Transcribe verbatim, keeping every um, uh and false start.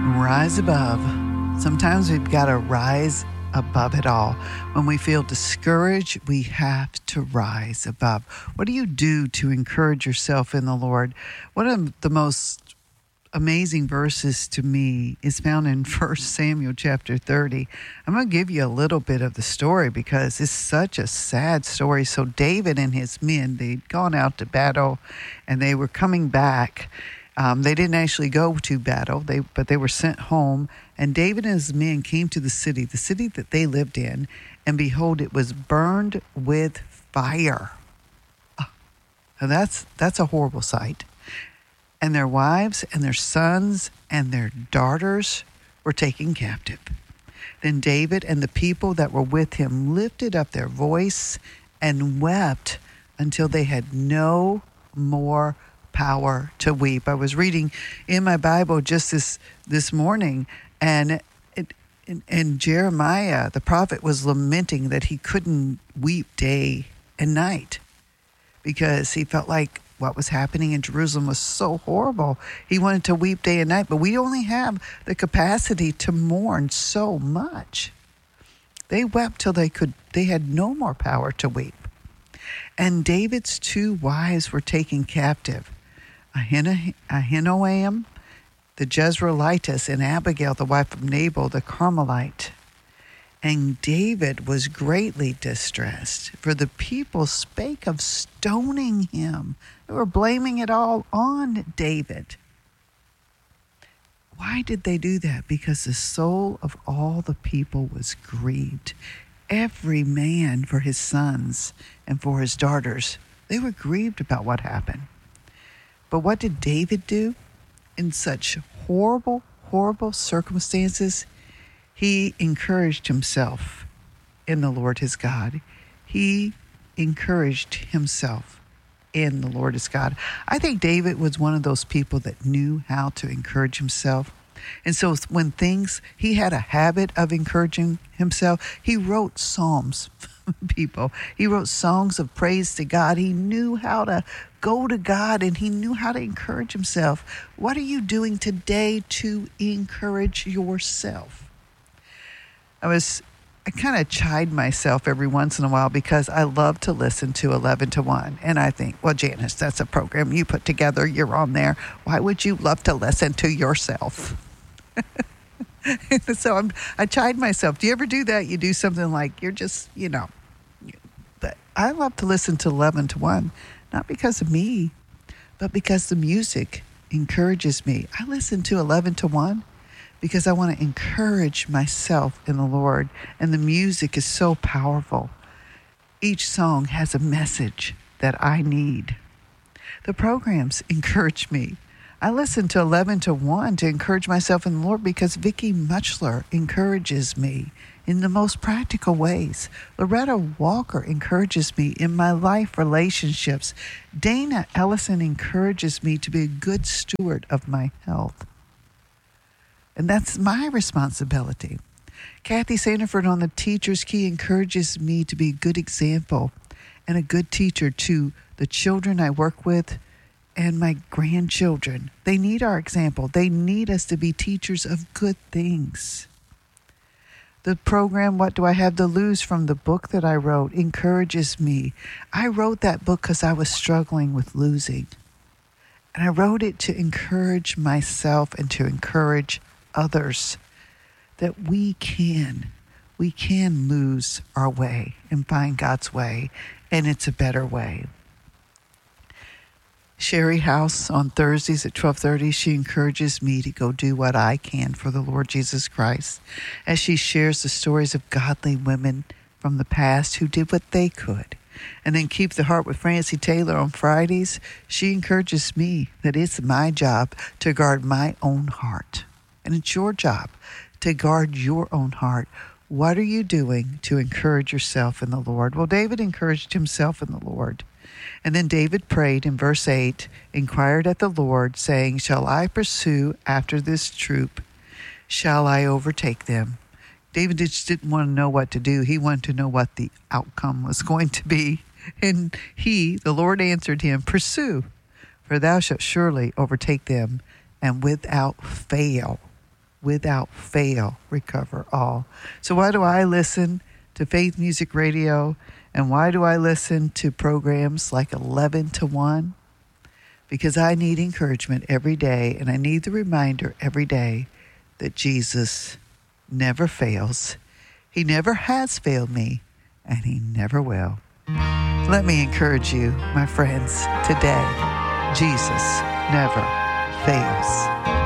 Rise above. Sometimes we've got to rise above it all. When we feel discouraged, we have to rise above. What do you do to encourage yourself in the Lord? One of the most amazing verses to me is found in First Samuel chapter thirty. I'm going to give you a little bit of the story because it's such a sad story. So David and his men, they'd gone out to battle and they were coming back. Um, they didn't actually go to battle, they but they were sent home. And David and his men came to the city, the city that they lived in, and behold, it was burned with fire. Oh, now that's that's a horrible sight. And their wives and their sons and their daughters were taken captive. Then David and the people that were with him lifted up their voice and wept until they had no more power to weep. I was reading in my Bible just this this morning, and it, and, and Jeremiah, the prophet, was lamenting that he couldn't weep day and night because he felt like what was happening in Jerusalem was so horrible. He wanted to weep day and night, but we only have the capacity to mourn so much. They wept till they could. They had no more power to weep. And David's two wives were taken captive. Ahinoam, the Jezreelitess, and Abigail, the wife of Nabal, the Carmelite. And David was greatly distressed, for the people spake of stoning him. They were blaming it all on David. Why did they do that? Because the soul of all the people was grieved. Every man for his sons and for his daughters. They were grieved about what happened. But what did David do in such horrible, horrible circumstances? He encouraged himself in the Lord his God. He encouraged himself in the Lord his God. I think David was one of those people that knew how to encourage himself. And so when things, he had a habit of encouraging himself. He wrote psalms, people. He wrote songs of praise to God. He knew how to go to God, and he knew how to encourage himself. What are you doing today to encourage yourself? I was, I kind of chide myself every once in a while because I love to listen to eleven to one. And I think, well, Janice, that's a program you put together. You're on there. Why would you love to listen to yourself? So I'm, I chide myself. Do you ever do that? You do something like you're just, you know, but I love to listen to eleven to one. Not because of me, but because the music encourages me. I listen to eleven to one because I want to encourage myself in the Lord. And the music is so powerful. Each song has a message that I need. The programs encourage me. I listen to eleven to one to encourage myself in the Lord because Vicki Muchler encourages me in the most practical ways. Loretta Walker encourages me in my life relationships. Dana Ellison encourages me to be a good steward of my health. And that's my responsibility. Kathy Sandiford on the Teacher's Key encourages me to be a good example and a good teacher to the children I work with and my grandchildren. They need our example. They need us to be teachers of good things. The program, What Do I Have to Lose, from the book that I wrote, encourages me. I wrote that book because I was struggling with losing. And I wrote it to encourage myself and to encourage others that we can, we can lose our way and find God's way, and it's a better way. Sherry House on Thursdays at twelve thirty, she encourages me to go do what I can for the Lord Jesus Christ as she shares the stories of godly women from the past who did what they could. And then Keep the Heart with Francie Taylor on Fridays, she encourages me that it's my job to guard my own heart. And it's your job to guard your own heart. What are you doing to encourage yourself in the Lord? Well, David encouraged himself in the Lord. And then David prayed in verse eight, inquired at the Lord, saying, shall I pursue after this troop? Shall I overtake them? David just didn't want to know what to do. He wanted to know what the outcome was going to be. And he, the Lord, answered him, pursue, for thou shalt surely overtake them, and without fail without fail recover all. So why do I listen to Faith Music Radio? And why do I listen to programs like eleven to one? Because I need encouragement every day, and I need the reminder every day that Jesus never fails. He never has failed me, and he never will. Let me encourage you, my friends, today. Jesus never fails.